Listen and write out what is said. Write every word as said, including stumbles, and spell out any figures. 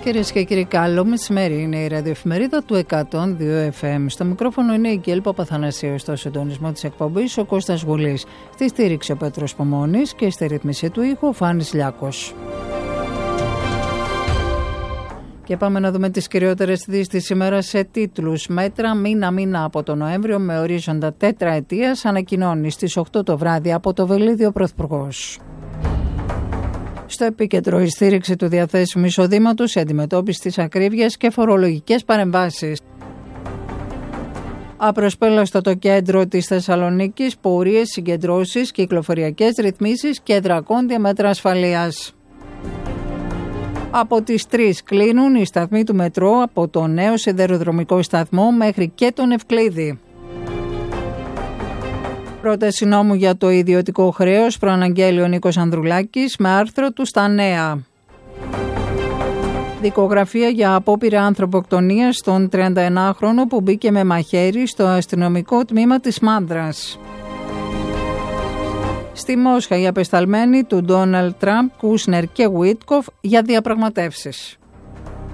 Κυρίες και κύριοι, καλό μεσημέρι. Είναι η ραδιοεφημερίδα του εκατόν δύο εφ εμ. Στο μικρόφωνο είναι η Γκέλ Παπαθανασίου, στο συντονισμό της εκπομπής ο Κώστας Γουλής, στη στήριξη ο Πέτρος Πομώνης και στη ρύθμιση του ήχου ο Φάνης Λιάκος. Και πάμε να δούμε τις κυριότερες ειδήσεις της ημέρας σε τίτλους. Μέτρα μήνα-μήνα από τον Νοέμβριο με ορίζοντα τετραετίας, ανακοινώνει στις οκτώ το βράδυ από το Βελίδιο ο Πρωθυπουργός. Στο επίκεντρο η στήριξη του διαθέσιμου εισοδήματος, η αντιμετώπιση της ακρίβειας και φορολογικές παρεμβάσεις. Απροσπέλαστο το κέντρο της Θεσσαλονίκης, πορείες, συγκεντρώσεις, κυκλοφοριακές ρυθμίσεις και δρακόντια μέτρα ασφαλείας. Από τις τρεις κλείνουν οι σταθμοί του μετρό από το νέο σιδηροδρομικό σταθμό μέχρι και τον Ευκλήδη. Πρόταση νόμου για το ιδιωτικό χρέος προαναγγέλει ο Νίκος Ανδρουλάκης με άρθρο του στα Νέα. Δικογραφία για απόπειρα ανθρωποκτονίας στον τριανταενάχρονο που μπήκε με μαχαίρι στο αστυνομικό τμήμα της Μάνδρας. Στη Μόσχα οι απεσταλμένοι του Ντόναλντ Τραμπ, Κούσνερ και Βίτκοφ για διαπραγματεύσεις.